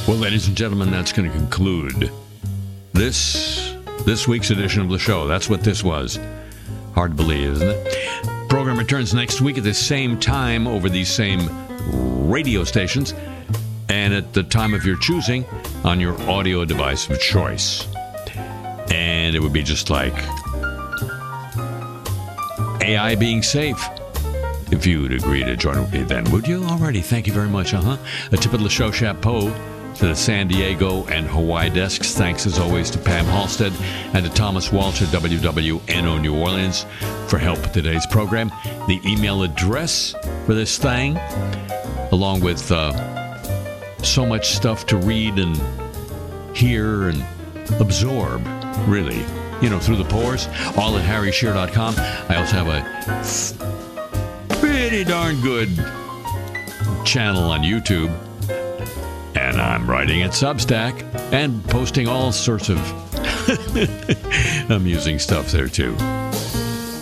Well, ladies and gentlemen, that's going to conclude this week's edition of the show. That's what this was. Hard to believe, isn't it? Program returns next week at the same time over these same radio stations and at the time of your choosing on your audio device of choice. And it would be just like AI being safe. If you would agree to join with me then, would you? Alrighty, thank you very much. A tip of the show chapeau to the San Diego and Hawaii desks. Thanks as always to Pam Halstead and to Thomas Walsh at WWNO New Orleans for help with today's program. The email address for this thing, along with so much stuff to read and hear and absorb, really, through the pores, all at harryshear.com. I also have a pretty darn good channel on YouTube. And I'm writing at Substack and posting all sorts of amusing stuff there, too.